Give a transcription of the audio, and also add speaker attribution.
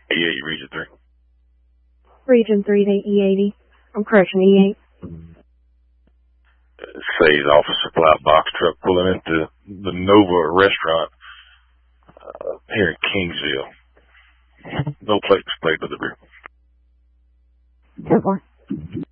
Speaker 1: E80, Region 3.
Speaker 2: Region 3 to E80. I'm correction, E8.
Speaker 1: Says office supply box truck pulling into the Nova restaurant here in Kingsville. No plate displayed by the rear.
Speaker 2: 10-4.